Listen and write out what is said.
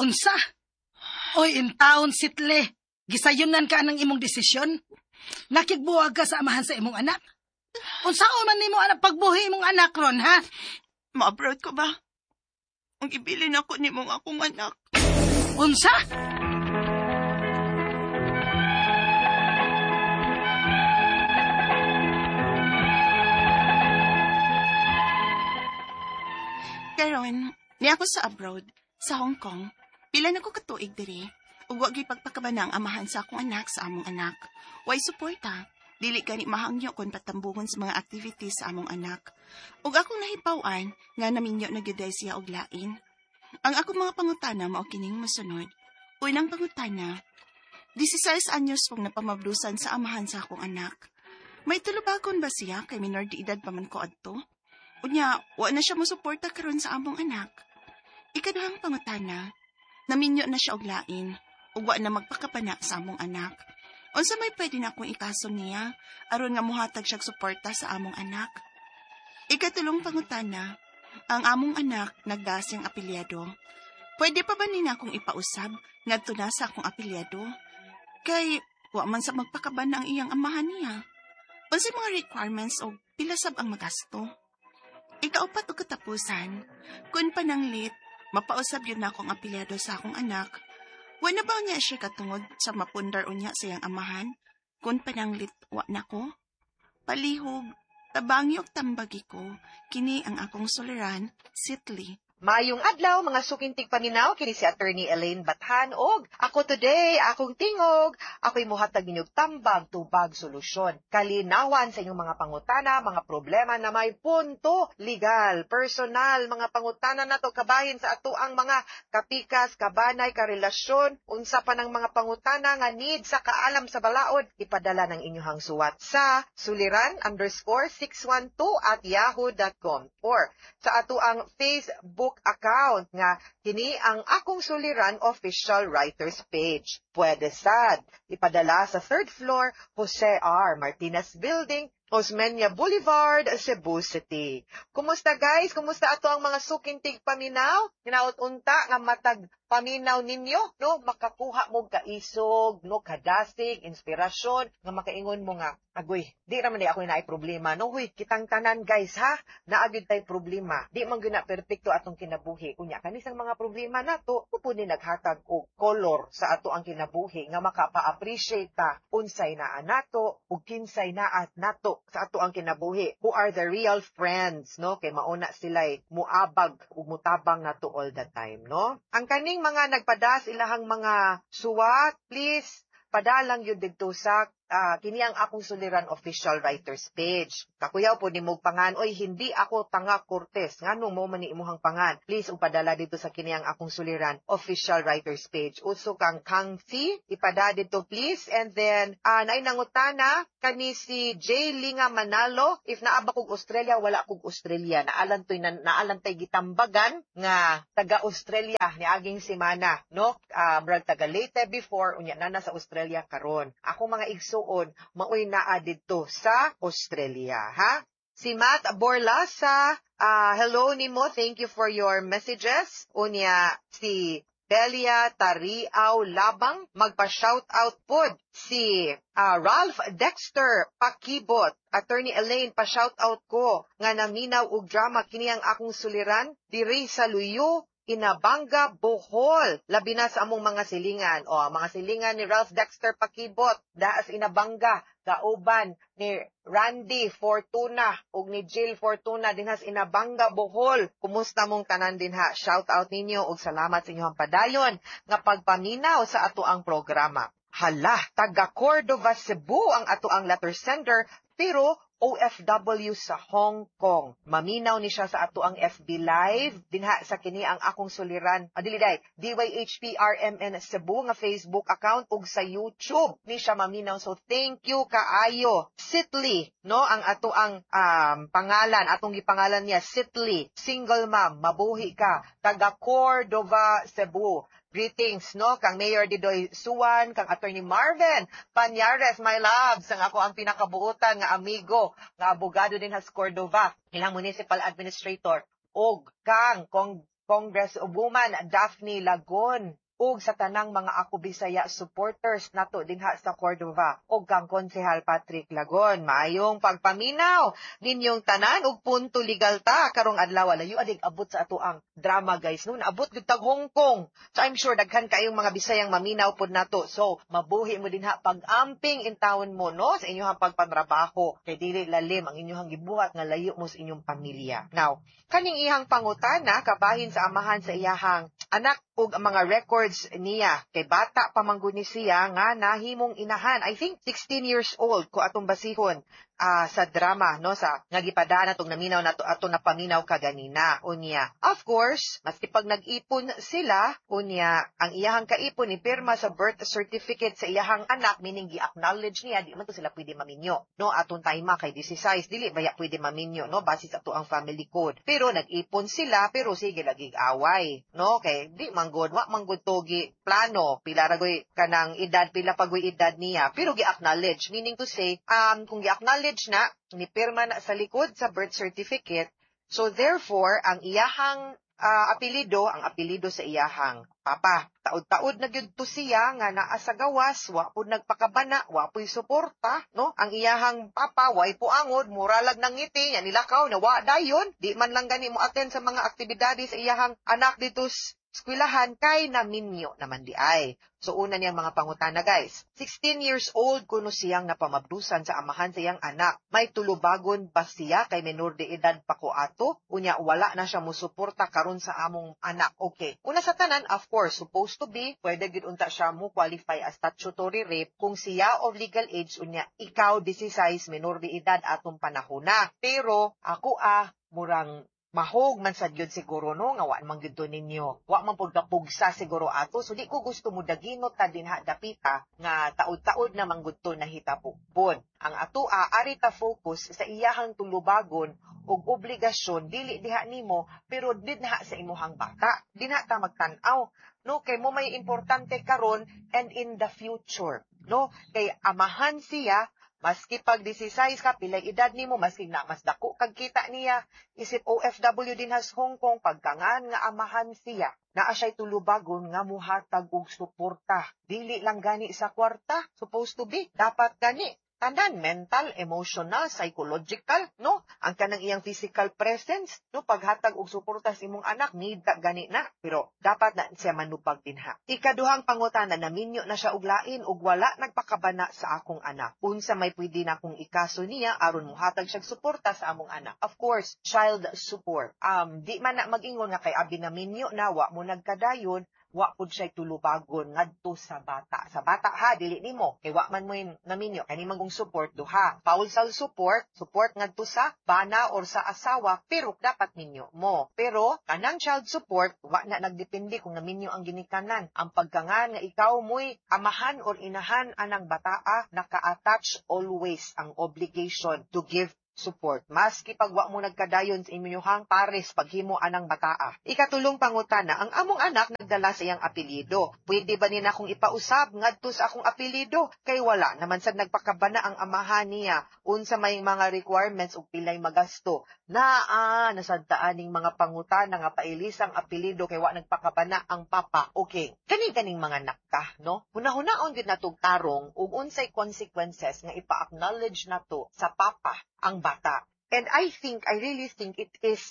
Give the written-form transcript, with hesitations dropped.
Unsa? Oy, in town, Sitle. Gisayunan ka ng imong desisyon? Nakigbuwag ka sa amahan sa imong anak? Unsa man nimo anak pagbuhi imong anak ron, ha? Ma-abroad ko ba? Ang ibilin ako ni mong akong anak. Unsa? Karon, ni ako sa abroad, sa Hong Kong, pila na ko katuig diri. Ug wa gyud pagpakabana ang amahan sa akong anak sa among anak. Way suporta. Dili gani mahangyo kon patambungon sa mga activities sa among anak. Ug akong nahibaw-an nga naminyo na gyud siya og lain. Ang akong mga pangutana mao kining mosunod. Unang pangutana, 16 anyos pong napamablusan sa amahan sa akong anak. May tulubagon ba siya kay minor de edad pa man ko adto? Unya, wa na siya mosuporta karon sa among anak. Ikaduhang pangutana, naminyo na siya og lain, ug wa na magpakapana sa among anak. Unsa may pwede na akong ikaso niya, aron nga mohatag siyang suporta sa among anak? Ikatulong pangutana, ang among anak nagdasing apelyado. Pwede pa ba nina akong ipausab ngadto na sa akong apelyado? Kay, wa man sa magpakabana ang iyang amahan niya. Unsay mga requirements o pilasab ang magasto? Ikaupat o katapusan, kung pananglit, mapausab yun na akong apelyado sa akong anak. Wala ba niya siya katungod sa mapundar unya sa iyang amahan? Kung pananglit, wa na ko? Palihog, tabangi o tambagi ko, kini ang akong suliran, Sitli. Mayong adlaw, mga sukintig paminaw, kini si Attorney Elaine Bathan, og ako today, akong tingog, ako'y muhatag ninyog tambag, tubag, solusyon. Kalinawan sa inyong mga pangutana, mga problema na may punto, legal, personal, mga pangutana na to, kabahin sa ato ang mga kapikas, kabanay, karelasyon, unsa pa ng mga pangutana nga need sa kaalam sa balaod, ipadala ng inyong suwat sa suliran_612@yahoo.com or sa ato ang Facebook account nga kini ang Akong Suliran official writers page. Pwede sad ipadala sa 3rd floor Jose R. Martinez Building, Osmeña Boulevard, Cebu City. Kumusta guys? Kumusta ato ang mga sukintig paminaw? Ginaot unta nga matag paminaw ninyo, no? Makakuha mo kaisog, no? Kadasig, inspirasyon, nga makaingon mo nga, agoy, di raman ako naay problema, no? Huy, kitang tanan guys, ha? Naagid tay problema. Di man gyud na perpekto atong kinabuhi. Unya, kanisang mga problema nato, pupuni naghatag og color sa ato ang kinabuhi, nga makapa-appreciate ta unsay naa nato, ug kinsay naa nato sa ato ang kinabuhi. Who are the real friends, no? Kay mauna sila'y muabag ug mutabang nato all the time, no? Ang kaning mga nagpadas ilahang mga suwat, please, padalang yun dito sa kini ang Akong Suliran official writers page. Kakuyaw po ni mong pangan, oy, hindi ako tanga Cortez. Ngano mo man ni imuhang pangan? Please, upadala dito sa kini ang Akong Suliran official writers page. Uso kang Kangfi, ipada dito please. And then, nainangutana, kani si J. Linga Manalo, if naaba kog Australia, wala kog Australia. Naalantay gitambagan nga taga-Australia ni aging simana, no? Brag taga Leyte before, unya na sa Australia karon. Ako mga igso maoy naa dito sa Australia, ha? Si Matt Borlasa, hello nimo, thank you for your messages. Unya, si Belia Tariaw Labang, magpa-shoutout pod. Si Ralph Dexter Pakibot, Attorney Elaine, pa-shoutout ko, nga naminaw og drama, kini ang Akong Suliran, diri sa Luyo, Inabanga, Bohol. Labi na sa among mga silingan. O, mga silingan ni Ralph Dexter Pakibot, daas Inabanga, kauban ni Randy Fortuna, ug ni Jill Fortuna, dinhas Inabanga, Bohol. Kumusta mong tanan dinha? Shout out ninyo, ug salamat sa inyong padayon, nga pagpaminaw sa ato ang programa. Hala, taga Cordova, Cebu ang ato ang letter sender, pero OFW sa Hong Kong. Maminaw ni siya sa ato ang FB Live. Dinha sa kini ang Akong Suliran. Adiliday, DYHPRMN Cebu nga Facebook account ug sa YouTube ni siya maminaw. So thank you kaayo. Sitli, no? Ang ato ang pangalan, atong gipangalan niya, Sitli. Single mom, mabuhi ka. Taga Cordova, Cebu. Greetings, no? Kang Mayor Didoy Suwan, kang Attorney Marvin Panyares, my loves, ang ako ang pinakabuutan nga amigo, nga abogado din sa Cordova, ilang municipal administrator, og kang Congresswoman Daphne Lagon ug sa tanang mga Ako Bisaya supporters nato dinha sa Cordova ug kang Konsehal Patrick Lagon. Maayong pagpaminaw ninyong tanan ug punto legal ta karong adlaw. Layo adig abot sa ato ang drama guys. No, naabot gyud tag Hong Kong. So I'm sure daghan kayong mga Bisayang maminaw pod nato. So mabuhi mo dinha pag-amping in taon mo no sa inyong pagpantrabaho kay dili lalim ang inyong gibuhat nga layo mo sa inyong pamilya. Now, kaning ihang pangutana kabahin sa amahan sa iyahang anak ug mga records niya kay bata pa mangguni siya nga nahimong inahan. I think 16 years old ko atong basihon sa drama no sa nga gipadaan atong naminaw nato ato napaminaw kaganina unya. Of course, maski pag nag-ipon sila unya ang iyahang kaipon ni pirma sa birth certificate sa iyahang anak meaning gi-acknowledge niya di man to sila pwede maminyo no atong tayma kay 16 dili baya pwede maminyo no base sa ato ang family code. Pero nag-ipon sila pero sige lagi away no kay di manggod wa manggod togi plano pila ragoy kanang edad pila pagoy edad niya pero gi-acknowledge meaning to say kung gi-acknowledge na ni pirma na sa likod sa birth certificate so therefore ang iyahang apelido ang apelido sa iyahang papa taod-taod na gyud to siya nga naa sa gawas wa pud nagpakabana wa puy suporta no ang iyahang papa way puangod muralag nang ngiti nya nilakaw na wa dayon di man lang gani mo attend sa mga aktibidades sa iyahang anak dito eskwelahan kay naminyo naman di ay. So una niyang mga pangutana guys. 16 years old kuno siyang napamabdusan sa amahan sa iyang anak. May tulubagon ba siya kay menor de edad pa ko ato? Unya wala na siya musuporta karon sa among anak. Okay. Una sa tanan of course supposed to be pwede gid unta siya mo qualify as statutory rape kung siya of legal age unya ikaw 16 menor de edad atong panahona. Pero ako murang mahog man sad gyud siguro no nga wa man gyud to ninyo wa man pud kapugsa siguro ato so di ko gusto mo daginot ta dinha dapita nga taud-taud na manggud to nahitapugpon ang ato ari ta focus sa iyahang tulubagon ug obligasyon dili diha nimo pero dinha sa imuhang bata dinha ta magtan-aw no kay mo may importante karon and in the future no kay amahan siya. Maski pag 16 ka, pilay edad nimo, maski na mas dako kag kita niya, isip OFW din has Hong Kong, pagkangan nga amahan siya, naa siya'y tulubagon nga muhatag og suporta. Dili lang gani sa kwarta, supposed to be, dapat gani. Tanan, mental, emotional, psychological, no? Ang kanang iyang physical presence, no? Paghatag og suporta sa imong anak, need ta gani na. Pero dapat na siya manupag dinha. Ikaduhang pangutana, naminyo na siya og lain ug wala nagpakabana sa akong anak. Unsa may pwede na kung ikaso niya aron muhatag siyang suporta sa among anak. Of course, child support. Di man na mag-ingon nga kay abi naminyo na wa mo nagkadayon, wa pud siya tulubagon ngadto sa bata. Sa bata ha, dili nimo. Kay wa man mo naminyo, kani magong support duha. Spousal support ngadto sa bana or sa asawa, pero dapat ninyo mo. Pero kanang child support, wa na nagdepende kung naminyo ang ginikanan. Ang pagkangan nga ikaw mo'y amahan or inahan anang bataa, naka-attach always ang obligation to give support. Maski pag wa mo nagkadayon sa inyong pares paghimo anang bataa. Ikatulong pangutana, ang among anak nagdala sa iyang apelyido. Pwede ba nina kung ipausab ngadto sa akong apelyido? Kay wala naman sad nagpakabana ang amahan niya. Unsa may mga requirements ug pilay magasto. Nasadtaan ning mga pangutana nga pailisang apelyido kay wa nagpakabana ang papa. Okay. Kani-kaning mga nakta, no? Hunahuna-on gid natong tarong ug unsay consequences nga ipa-acknowledge nato sa papa ang bata. And I really think it is